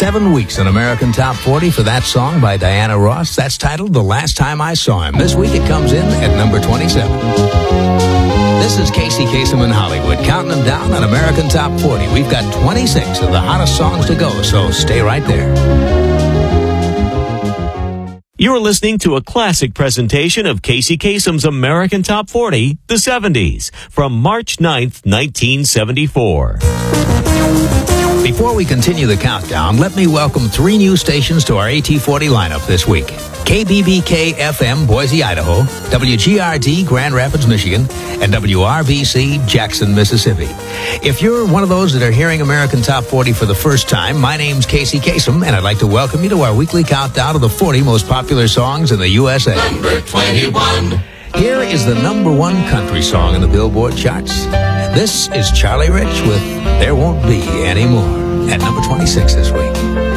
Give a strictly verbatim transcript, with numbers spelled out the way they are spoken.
Seven weeks in American Top forty for that song by Diana Ross. That's titled The Last Time I Saw Him. This week it comes in at number twenty-seven. This is Casey Kasem in Hollywood, counting them down on American Top forty. We've got twenty-six of the hottest songs to go, so stay right there. You're listening to a classic presentation of Casey Kasem's American Top forty, the seventies, from March ninth, nineteen seventy-four. Before we continue the countdown, let me welcome three new stations to our A T forty lineup this week. K B B K F M, Boise, Idaho, W G R T, Grand Rapids, Michigan, and W R V C, Jackson, Mississippi. If you're one of those that are hearing American Top forty for the first time, my name's Casey Kasem, and I'd like to welcome you to our weekly countdown of the forty most popular songs in the U S A. Number twenty-one. Here is the number one country song in the Billboard charts. This is Charlie Rich with There Won't Be Any More at number twenty-six this week.